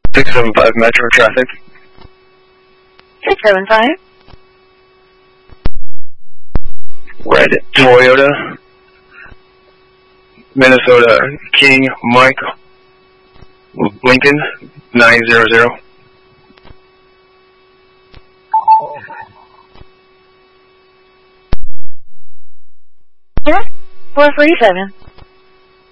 675 Metro traffic. 675. Red Toyota. Minnesota King Mike Lincoln 900. Yeah, 447.